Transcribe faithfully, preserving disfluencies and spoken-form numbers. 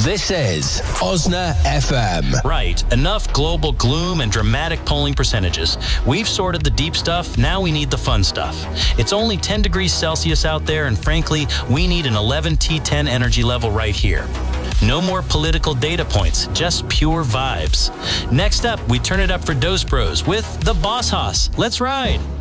This is Osna F M. Right. Enough global gloom and dramatic polling percentages. We've sorted the deep stuff. Now we need the fun stuff. It's only ten degrees Celsius out there, and frankly, we need an eleven T ten energy level right here. No more political data points, just pure vibes. Next up, we turn it up for Dose Bros with the Boss Hoss. Let's ride.